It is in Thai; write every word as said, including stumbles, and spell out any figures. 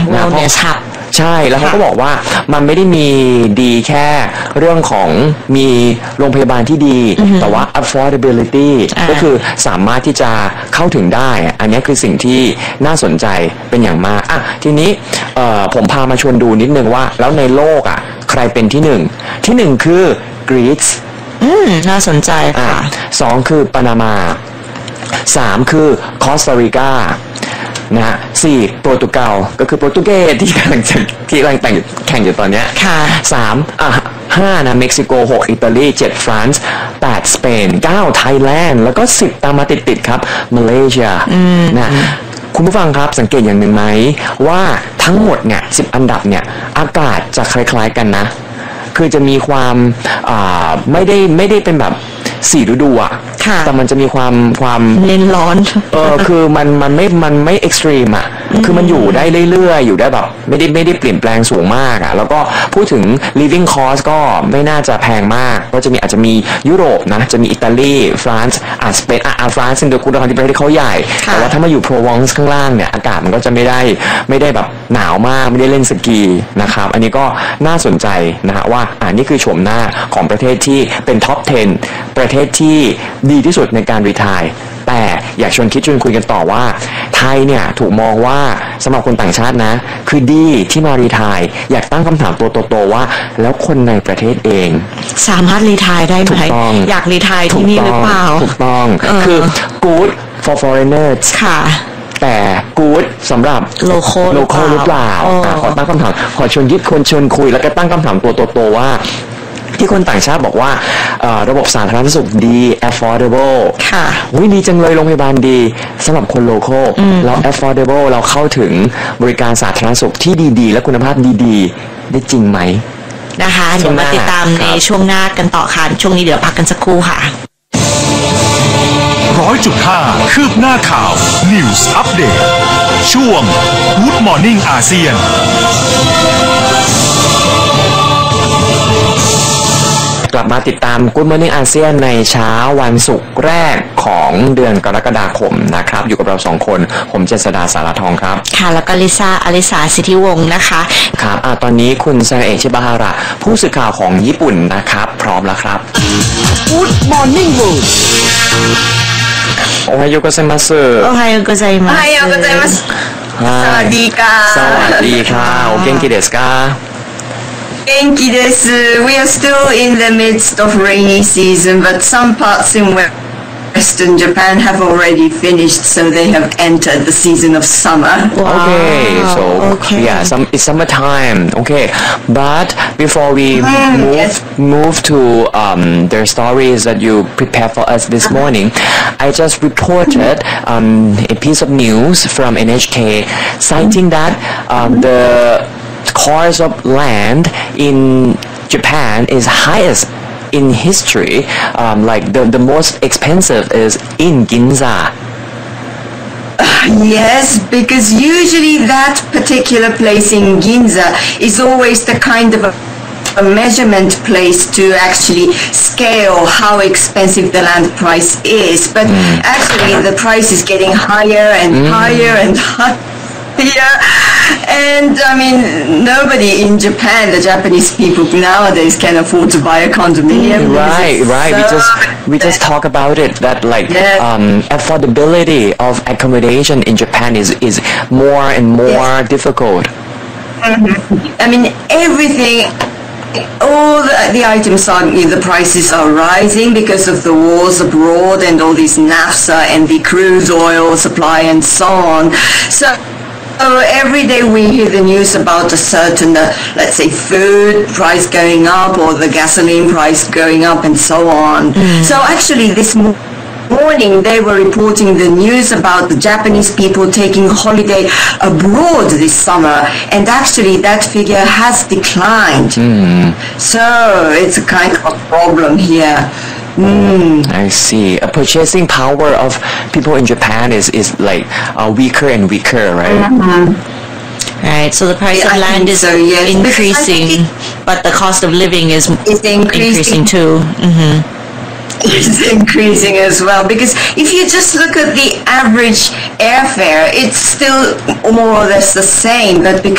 wellness hub ใช่แล้วเขาก็บอกว่ามันไม่ได้มีดีแค่เรื่องของมีโรงพยาบาลที่ดีแต่ว่า affordability ก็คือสามารถที่จะเข้าถึงได้อันนี้คือสิ่งที่น่าสนใจเป็นอย่างมากอ่ะทีนี้ผมพามาชวนดูนิดนึงว่าแล้วในโลกอ่ะใครเป็นที่หนึ่งที่หนึ่งคือกรีซอืมน่าสนใจค่ะสองคือปานามาสามคือคอสตาริกานะฮะสี่โปรตุเกสก็คือโปรตุเกสที่กำลังจะที่กำลังแต่งแข่งอยู่ตอนเนี้ยค่ะสามอ่ะห้านะเม็กซิโกหกอิตาลีเจ็ดฝรั่งเศสแปดสเปนเก้าไทยแลนด์แล้วก็สิบตามมาติดๆครับมาเลเซียนะคุณผู้ฟังครับสังเกตอย่างหนึ่งไหมว่าทั้งหมดเนี่ยสิบอันดับเนี่ยอากาศจะคล้ายๆกันนะคือจะมีความอ่าไม่ได้ไม่ได้เป็นแบบสี่ฤดูอ่ะแต่มันจะมีความความเน้นร้อนเออคือมันมันไม่มันไม่เอ็กซ์ตรีมอ่ะคือมันอยู่ได้เรื่อยๆอยู่ได้แบบไม่ได้ไม่ได้เปลี่ยนแปลงสูงมากอ่ะแล้วก็พูดถึง living cost ก็ไม่น่าจะแพงมากก็จะมีอาจจะมียุโรปนะจะมีอิตาลีฝรั่งเศสอ่ะสเปนอ่ะฝรั่งเศสโดยคุณภาพที่ประเทศเขาใหญ่แต่ว่าถ้ามาอยู่โปรวองซ์ข้างล่างเนี่ยอากาศมันก็จะไม่ได้ไม่ได้แบบหนาวมากไม่ได้เล่นสกีนะครับอันนี้ก็น่าสนใจนะฮะว่าอ่านี่คือโฉมหน้าของประเทศที่เป็นท็อปสิบประเทศที่ดีที่สุดในการรีไทร์แต่อยากชวนคิดชวนคุยกันต่อว่าไทยเนี่ยถูกมองว่าสำหรับคนต่างชาตินะคือดีที่มารีไทร์อยากตั้งคำถามตัวโตๆว่าแล้วคนในประเทศเองสามารถรีไทร์ได้ไหมอยากรีไทร์ที่นี่หรือเปล่าถูกต้องคือ good for foreigners ค่ะแต่กู๊ดสำหรับโลคอลโลคอลหรือเปล่าขอตั้งคำถามขอชวนยึดคนชวนคุยแล้วก็ตั้งคำถามตัวโตๆว่าที่คนต่างชาติบอกว่าระบบสาธารณสุขดี affordable ค่ะวิดีจังเลยโรงพยาบาลดีสำหรับคนโลคอลเรา affordable เราเข้าถึงบริการสาธารณสุขที่ดีๆและคุณภาพดีๆได้จริงไหมนะคะเดี๋ยวมาติดตามในช่วงหน้ากันต่อค่ะช่วงนี้เดี๋ยวพักกันสักครู่ค่ะร้อยจุดห้าคืบหน้าข่าว News Update ช่วง Good Morning อาเซียนกลับมาติดตาม Good Morning อาเซียนในเช้าวันศุกร์แรกของเดือนกรกฎาคมนะครับอยู่กับเราสองคนผมเจษฎาสารทองครับค่ะแล้วก็ลิซ่าอลิสาสิทธิวงศ์นะคะครับอ่ะตอนนี้คุณซาเอะชิบาฮาระผู้สื่อข่าวของญี่ปุ่นนะครับพร้อมแล้วครับ Good Morning World โอไฮโยโกไซมัสโอไฮโยโกไซมัสโอไฮโยโกไซมัสสวัสดีค่ะสวัสดีค่ะโอเกนกิเดสกา元気です We are still in the midst of rainy season, but some parts in Western Japan have already finished, so they have entered the season of summer. Wow. Okay, so okay. yeah, some it's summertime. Okay, but before we mm, move yes. move to um, their stories that you prepared for us this morning, I just reported um, a piece of news from N H K citing that um, the cost of land in Japan is highest in history. Um, like the, the most expensive is in Ginza. Uh, yes, because usually that particular place in Ginza is always the kind of a, a measurement place to actually scale how expensive the land price is. But mm. actually the price is getting higher and mm. higher and higher. And I mean, nobody in Japan, the Japanese people nowadays can afford to buy a condominium. Right, right. So we just we just talk about it that like yes. um, affordability of accommodation in Japan is is more and more yes. difficult. Mm-hmm. I mean, everything. All the, the items are, you know, the prices are rising because of the wars abroad and all these naphtha and the crude oil supply and so on. So. So every day we hear the news about a certain, uh, let's say, food price going up or the gasoline price going up and so on. Mm. So actually this morning they were reporting the news about the Japanese people taking holiday abroad this summer, and actually that figure has declined. Mm. So it's a kind of a problem here. Mm. I see. A purchasing power of people in Japan is is like uh, weaker and weaker, right? Mm-hmm. Right. So the price yeah, of land is so, yes. increasing, but the cost of living is it's increasing. increasing too. Mm-hmm. It's increasing as well, because if you just look at the average airfare, it's still more or less the same, but because